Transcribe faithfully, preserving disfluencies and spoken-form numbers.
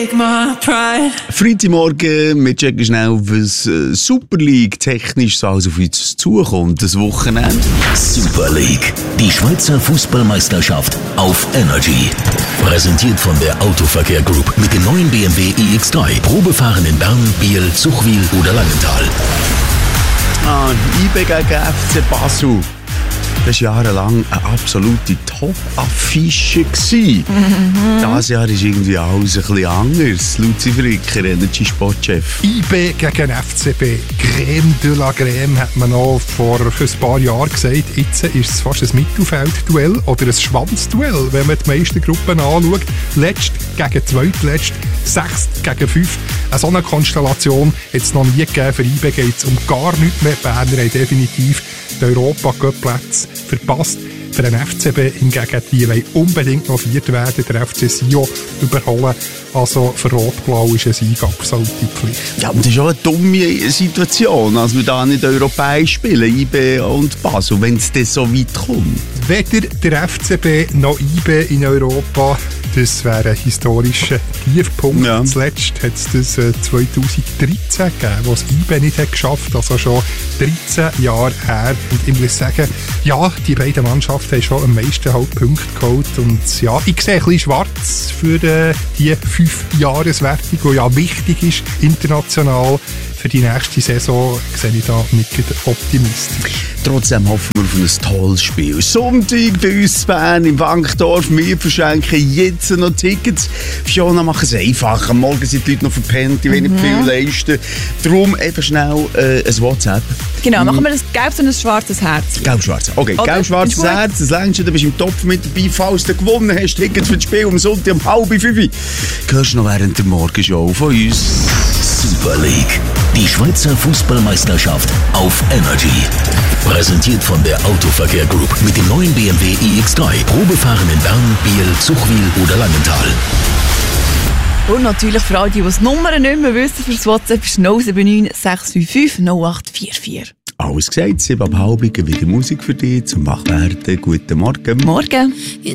take my pride. Freitagmorgen, wir checken schnell, was äh, Super League technisch so alles auf uns zukommt, das Wochenende. Super League, die Schweizer Fußballmeisterschaft auf Energy. Präsentiert von der Autoverkehr Group mit dem neuen B M W i X drei. Probefahren in Bern, Biel, Zuchwil oder Langenthal. Ah, I B gegen F C Basel. Das war jahrelang eine absolute Top-Affische. Mhm. Dieses Jahr ist irgendwie alles ein bisschen anders. Luzi Fricker, Energy-Sportchef. I B gegen F C B. Crème de la Crème hat man noch vor ein paar Jahren gesagt. Jetzt ist es fast ein Mittelfeldduell oder ein Schwanzduell, wenn man die meisten Gruppen anschaut. Letzt gegen zweitletzt, sechst gegen fünft. Eine so eine Konstellation hat es noch nie gegeben. Für I B geht es um gar nichts mehr. Die Berner haben definitiv die Europa-Cup-Plätze verpasst. Für den F C B hingegen, die wollen unbedingt noch Viert werden, der F C Sion überholen. Also für Rot-Blau ist ein Sieg absolute Pflicht. Ja, aber das ist auch eine dumme Situation, als wir da nicht europäisch spielen, I B und Basel, wenn es dann so weit kommt. Weder der F C B noch I B in Europa, das wäre ein historischer Tiefpunkt. Ja. Zuletzt hat es das äh, zweitausenddreizehn gegeben, wo es I B nicht hat geschafft, also schon dreizehn Jahre her. Und ich muss sagen, ja, die beiden Mannschaften haben schon am meisten halt Punkte geholt. Und ja, ich sehe ein bisschen schwarz für äh, die fünf-Jahreswertung, die ja wichtig ist, international. Für die nächste Saison sehe ich da nicht optimistisch. Trotzdem hoffen wir auf ein tolles Spiel. Sonntag bei uns in Bern im Wankdorf. Wir verschenken jetzt noch Tickets. Fiona, machen es einfach. Am Morgen sind die Leute noch verpennt, die wollen nicht viel leisten. Darum einfach schnell äh, ein WhatsApp. Genau, machen wir das gelbes und ein schwarzes Herz. Gelb-schwarz. Okay, Okay, gelb-schwarzes ist gut. Herz. Das längst du, bist im Topf mit dabei. Falls du gewonnen hast, Tickets für das Spiel am Sonntag um halb fünf. Hörst du noch während der Morgenshow von uns. Super League, die Schweizer Fußballmeisterschaft auf Energy. Präsentiert von der Autoverkehr Group mit dem neuen B M W i X drei. Probefahren in Bern, Biel, Zuchwil oder Langenthal. Und natürlich für all die, die die Nummern nicht mehr wissen, für das WhatsApp ist null sieben neun sechs fünf fünf null acht vier vier. Alles gesagt, sieben ab halb wieder Musik für dich zum Wachwerden. Guten Morgen. Morgen.